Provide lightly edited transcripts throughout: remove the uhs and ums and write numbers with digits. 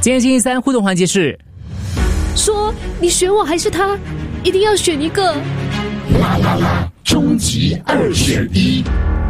今天星期三互动环节是说你选我还是他，一定要选一个。 啦啦啦，终极2选1。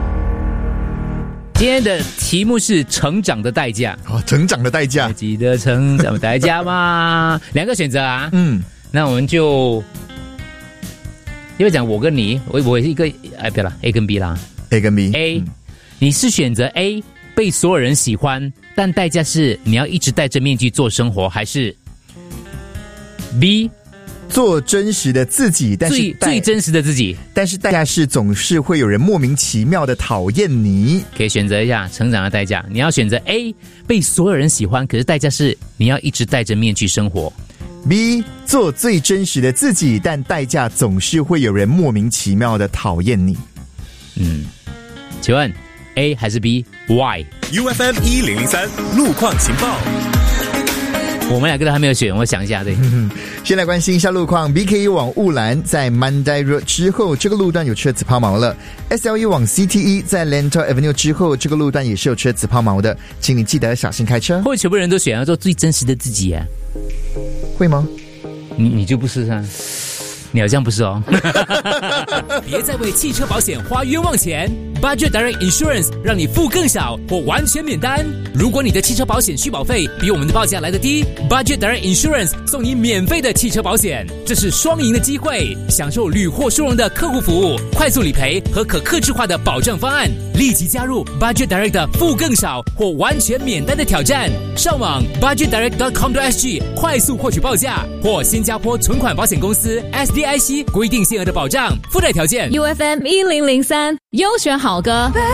今天的题目是成长的代价。 成长的代价， 记得成长的代价吗？2个选择啊。那我们就因为讲我跟你，我一个不要了 ，A 跟 B 啦。 A 跟 B。 A，你是选择 A，被所有人喜欢，但代价是你要一直戴着面具做生活，还是 B， 做真实的自己，但是最真实的自己， 但是代价是总是会有人莫名其妙的讨厌你。 可以选择一下成长的代价。你要选择 A， 被所有人喜欢，可是代价是你要一直戴着面具生活。 B， 做最真实的自己，但代价总是会有人莫名其妙的讨厌你。 请问 A 还是 B？Why？ UFM 1003路况情报。 我们2个都还没有选，我想一下。对， 先来关心一下路况。BKE 往雾兰在 Mandai Road 之后，这个路段有车子抛锚了。SLE 往 CTE 在 Lentor Avenue 之后，这个路段也是有车子抛锚的，请你记得小心开车。 或者全部人都选要做最真实的自己啊？ 会吗？ 你就不是啊？你好像不是哦。别再为汽车保险花冤枉钱。Budget Direct Insurance 让你付更少或完全免单。如果你的汽车保险续保费比我们的报价来得低， Budget Direct Insurance 送你免费的汽车保险，这是双赢的机会，享受屡获殊荣的客户服务、快速理赔和可客制化的保障方案。立即加入 Budget Direct 的付更少或完全免单的挑战，上网 budgetdirect.com.sg 快速获取报价，或新加坡存款保险公司 SDIC 规定限额的保障，附带条件。 UFM 1003优选好歌。